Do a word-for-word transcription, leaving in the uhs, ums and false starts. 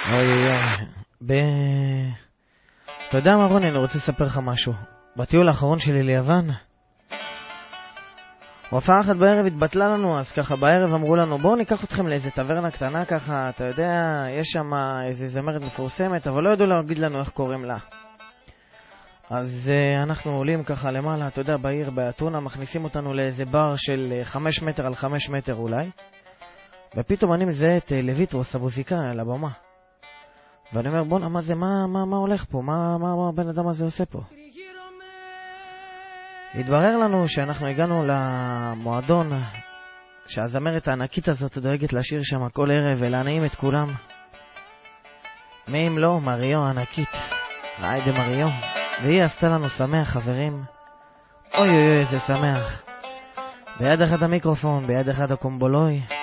אוי אוי אוי. ב... אתה יודע מה רוני, אני רוצה לספר לך משהו. בטיול האחרון שלי ליוון, הופעה אחת בערב התבטלה לנו, אז ככה בערב אמרו לנו בואו ניקח אתכם לאיזה טברנה קטנה ככה, אתה יודע, יש שם איזה זמרת מפורסמת, אבל לא ידעו להגיד לנו איך קוראים לה. אז uh, אנחנו עולים ככה למעלה, אתה יודע, בעיר, באתונה, מכניסים אותנו לאיזה בר של חמש מטר על חמש מטר אולי, ופתאום אני מזהה את לויטרוס המוזיקה על הבמה. ואני אומר, בוא, מה זה, מה, מה, מה הולך פה? מה, מה, מה הבן אדם הזה עושה פה? התברר לנו שאנחנו הגענו למועדון, שהזמרת הענקית הזאת דואגת לשיר שם כל ערב ולהנעים את כולם. מי אם לא, מריו הענקית, היידה מריו. והיא עשתה לנו שמח, חברים. אוי אוי אוי, זה שמח. ביד אחד המיקרופון, ביד אחד הקומבולוי.